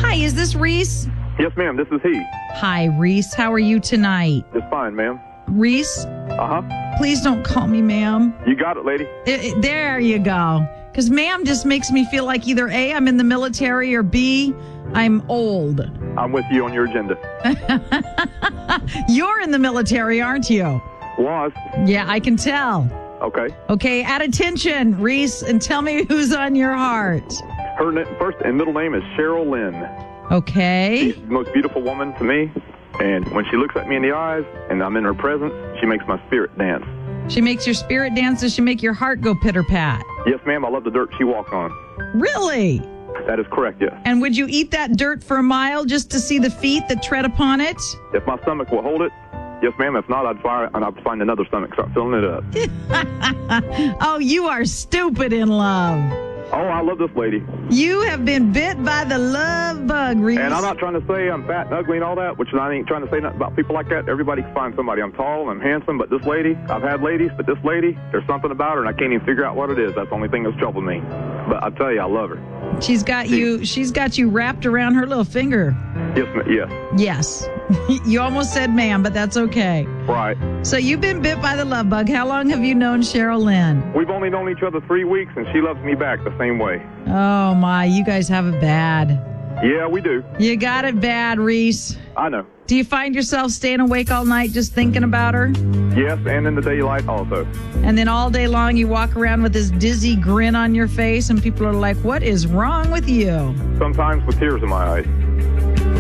Hi, is this Reese? Yes, ma'am. This is he. Hi, Reese. How are you tonight? Just fine, ma'am. Reese, Uh-huh. please don't call me ma'am. You got it, lady. There you go. Because ma'am just makes me feel like either A, I'm in the military, or B, I'm old. I'm with you on your agenda. You're in the military, aren't you? Was. Yeah, I can tell. Okay. Okay, at attention, Reese, and tell me who's on your heart. Her first and middle name is Cheryl Lynn. Okay. She's the most beautiful woman to me. And when she looks at me in the eyes and I'm in her presence, she makes my spirit dance. She makes your spirit dance. Does she make your heart go pitter-pat? Yes, ma'am. I love the dirt she walks on. Really? That is correct, yes. And would you eat that dirt for a mile just to see the feet that tread upon it? If my stomach will hold it, yes, ma'am. If not, I'd find another stomach, start filling it up. Oh, you are stupid in love. Oh, I love this lady. You have been bit by the love bug, Reese. And I'm not trying to say I'm fat and ugly and all that, which I ain't trying to say nothing about people like that. Everybody can find somebody. I'm tall and I'm handsome, but this lady, I've had ladies, but this lady, there's something about her, and I can't even figure out what it is. That's the only thing that's troubling me. But I tell you, I love her. She's got you wrapped around her little finger. Yes. Yes. You almost said ma'am, but that's okay. Right. So you've been bit by the love bug. How long have you known Cheryl Lynn? We've only known each other 3 weeks, and she loves me back the same way. Oh, my. You guys have it bad. Yeah, we do. You got it bad, Reese. I know. Do you find yourself staying awake all night just thinking about her? Yes, and in the daylight also. And then all day long you walk around with this dizzy grin on your face and people are like, what is wrong with you? Sometimes with tears in my eyes.